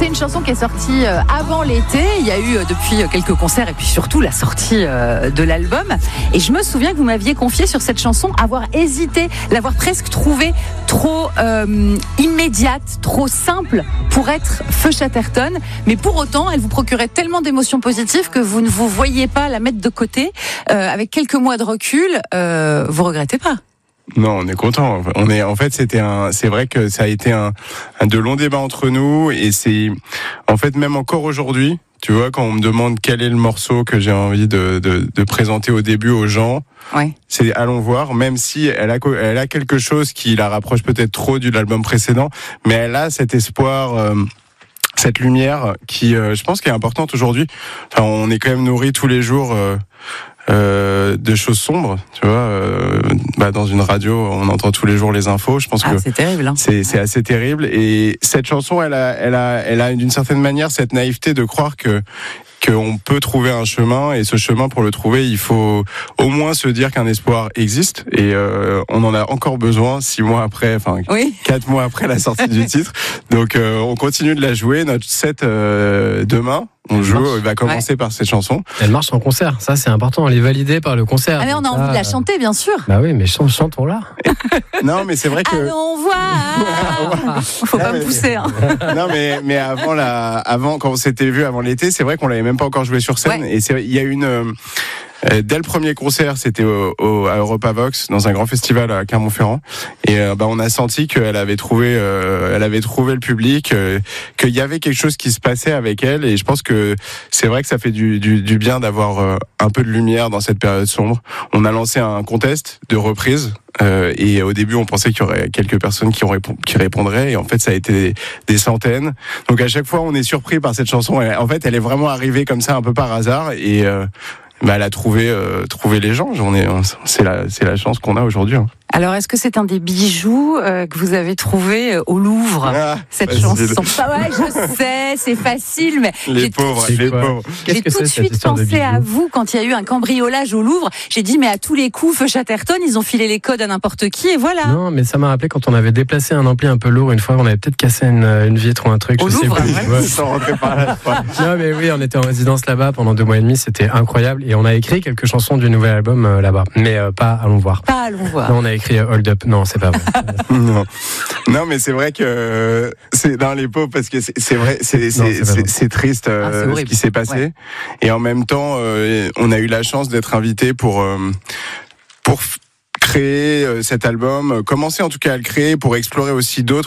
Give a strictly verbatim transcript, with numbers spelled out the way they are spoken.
C'est une chanson qui est sortie avant l'été. Il y a eu depuis quelques concerts et puis surtout la sortie de l'album. Et je me souviens que vous m'aviez confié sur cette chanson avoir hésité, l'avoir presque trouvée trop euh, immédiate, trop simple pour être Feu Chatterton. Mais pour autant, elle vous procurait tellement d'émotions positives que vous ne vous voyez pas la mettre de côté. Euh, avec quelques mois de recul, euh, vous regrettez pas? Non, on est content. On est, en fait, c'était un, c'est vrai que ça a été un, un de longs débats entre nous, et c'est, en fait, même encore aujourd'hui, tu vois, quand on me demande quel est le morceau que j'ai envie de, de, de présenter au début aux gens, ouais. c'est Allons voir, même si elle a, elle a quelque chose qui la rapproche peut-être trop de l'album précédent, mais elle a cet espoir, euh, cette lumière qui, euh, je pense, qui est importante aujourd'hui. Enfin, on est quand même nourri tous les jours. Euh, Euh, de choses sombres, tu vois. Euh, bah dans une radio, on entend tous les jours les infos. Je pense ah, que c'est terrible. Hein. C'est, c'est assez terrible. Et cette chanson, elle a, elle a, elle a d'une certaine manière cette naïveté de croire que qu'on peut trouver un chemin, et ce chemin, pour le trouver, il faut au moins se dire qu'un espoir existe, et euh, on en a encore besoin six mois après, enfin oui. quatre mois après la sortie du titre. Donc euh, on continue de la jouer. Notre set euh, demain, on joue, il va commencer ouais. par cette chanson. Elle marche en concert, ça c'est important, elle est validée par le concert. Ah mais on a envie ah, de la chanter, bien sûr. Bah oui, mais chantons-la. Non mais c'est vrai que... Allons voir. Faut non, pas mais... me pousser. Hein. Non mais, mais avant, la... avant, quand on s'était vu avant l'été, c'est vrai qu'on l'avait même pas encore joué sur scène. Ouais. Et c'est... il y a une... Euh... Dès le premier concert, c'était au, au, à Europavox, dans un grand festival à Clermont-Ferrand, et euh, bah on a senti qu'elle avait trouvé, euh, elle avait trouvé le public, euh, qu'il y avait quelque chose qui se passait avec elle, et je pense que c'est vrai que ça fait du, du, du bien d'avoir euh, un peu de lumière dans cette période sombre. On a lancé un contest de reprise. Euh, et au début, on pensait qu'il y aurait quelques personnes qui, ont répond, qui répondraient, et en fait, ça a été des, des centaines. Donc à chaque fois, on est surpris par cette chanson. Elle, en fait, elle est vraiment arrivée comme ça, un peu par hasard, et euh, bah, elle a trouvé, euh, trouvé les gens. On est, c'est la, c'est la chance qu'on a aujourd'hui. Hein. Alors, est-ce que c'est un des bijoux euh, que vous avez trouvé au Louvre, ah, cette facile. chanson? Ah ouais, je sais, c'est facile, mais les j'ai pauvres, tout, les pauvres. J'ai tout de suite pensé à vous quand il y a eu un cambriolage au Louvre. J'ai dit, mais à tous les coups, Feu Chatterton, ils ont filé les codes à n'importe qui, et voilà. Non, mais ça m'a rappelé quand on avait déplacé un ampli un peu lourd une fois, on avait peut-être cassé une, une vitre ou un truc. Au je Louvre, sais plus. ouais. Ils sont rentrés par là. Non, mais oui, on était en résidence là-bas pendant deux mois et demi, c'était incroyable, et on a écrit quelques chansons du nouvel album euh, là-bas, mais euh, pas Allons voir. Pas Allons voir. Non, on a écrit euh, Hold Up. Non, c'est pas vrai. non. non, mais c'est vrai que c'est dans les pauvres, parce que c'est, c'est vrai, c'est, c'est, non, c'est, c'est, c'est triste euh, ah, c'est ce qui s'est passé. Ouais. Et en même temps, euh, on a eu la chance d'être invité pour euh, pour créer cet album, commencer en tout cas à le créer, pour explorer aussi d'autres.